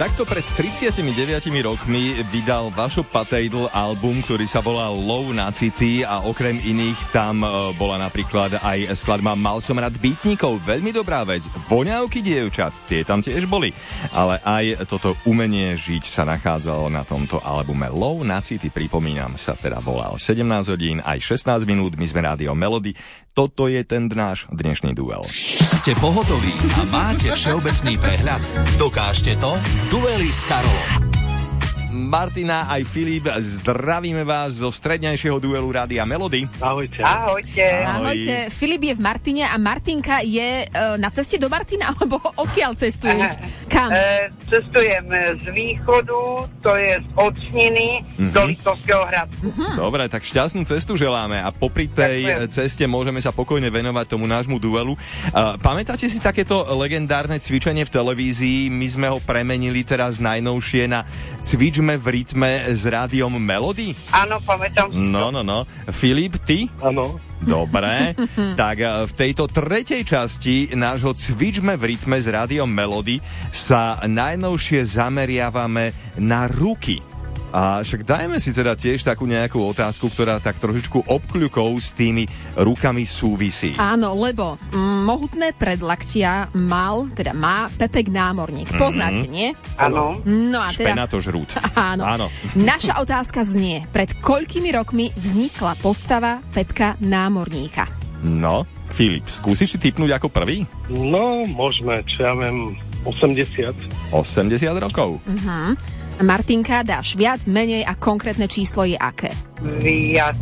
Takto pred 39 rokmi vydal Vašo Patejdl album, ktorý sa volal Low na city a okrem iných tam bola napríklad aj skladba Mal som rád býtnikov, veľmi dobrá vec. Voňavky dievčat, tie tam tiež boli. Ale aj toto umenie žiť sa nachádzalo na tomto albume. Low na city, pripomínam, sa teda volal. 17 hodín aj 16 minút, my sme Rádio Melody. Toto je ten náš dnešný duel. Ste pohotoví a máte všeobecný prehľad? Dokážte to v dueli s Karolom. Martina aj Filip, zdravíme vás zo strednejšieho duelu Rádia Melody. Ahojte. Ahojte. Ahojte. Filip je v Martine a Martinka je na ceste do Martina, alebo odkiaľ cestuješ? Kam? Cestujem z východu, to je z Ocniny do Liptovského Hradcu. Dobre, tak šťastnú cestu želáme a popri tej ceste môžeme sa pokojne venovať tomu nášmu duelu. Pamätáte si takéto legendárne cvičenie v televízii? My sme ho premenili teraz najnovšie na Cvičme v rytme s Rádiom Melody? Áno, pamätám. No. Filip, ty? Áno. Dobre, tak v tejto tretej časti nášho Cvičme v rytme s Rádiom Melody sa najnovšie zameriavame na ruky. A však dajme si teda tiež takú nejakú otázku, ktorá tak trošičku obkľukou s tými rukami súvisí. Áno, lebo mohutné predlaktia má Pepek Námorník. Poznáte, nie? Áno. No a teda... Špenatožrút. Áno. Naša otázka znie, pred koľkými rokmi vznikla postava Pepka Námorníka? No, Filip, skúsiš si tipnúť ako prvý? No, môžeme, čo ja viem, 80. 80 rokov. Martinka, dáš viac, menej a konkrétne číslo je aké? Viac.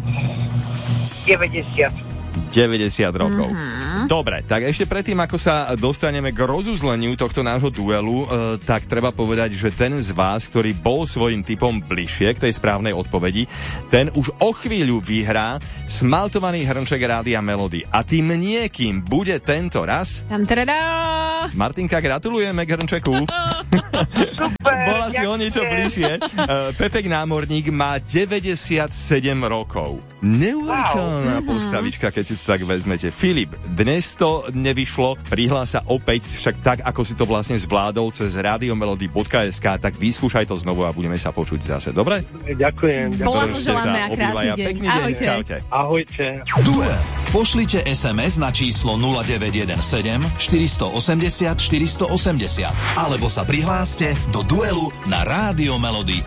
90. 90 rokov. Dobre, tak ešte predtým, ako sa dostaneme k rozuzleniu tohto nášho duelu, tak treba povedať, že ten z vás, ktorý bol svojím typom bližšie k tej správnej odpovedi, ten už o chvíľu vyhrá smaltovaný hrnček Rádia Melody. A tým niekým bude tento raz... Martinka, gratulujeme k hrnčeku. Super, Bola si o niečo bližšie. Pepek Námorník má 97 rokov. Neuveriteľná postavička, keď si to tak vezmete. Filip, dnes to nevyšlo, prihlás sa opäť, však tak, ako si to vlastne zvládol cez radiomelody.sk, tak vyskúšaj to znovu a budeme sa počuť zase, dobre? Ďakujem. Blahoželáme a krásny deň. Pekný deň, čaute. Ahojte. Duel. Pošlite SMS na číslo 0917 480 480 alebo sa prihláste do duelu na radiomelody.sk.